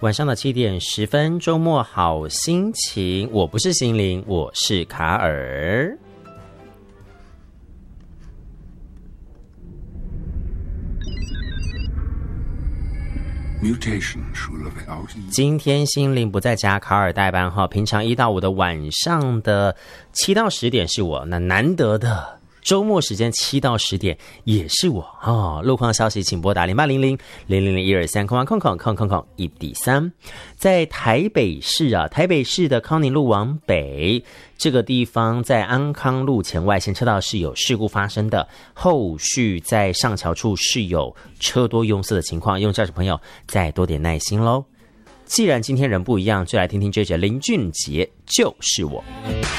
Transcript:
晚上的7点10分，周末好心情，我不是心灵，我是卡尔。今天心灵不在家，卡尔代班哈。平常1到5的晚上的7到10点是我，那难得的周末时间7到10点也是我哦。路况消息请拨打0800-000-123，1D3。在台北市啊，台北市的康宁路往北这个地方，在安康路前外线车道是有事故发生的，后续在上桥处是有车多拥塞的情况，用驾驶朋友再多点耐心咯。既然今天人不一样，就来听听这首林俊杰就是我。